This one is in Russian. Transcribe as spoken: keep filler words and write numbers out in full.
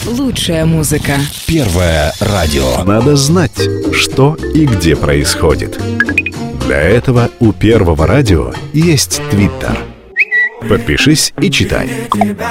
Лучшая музыка. Первое радио. Надо знать, что и где происходит. Для этого у Первого радио есть Твиттер. Подпишись и читай.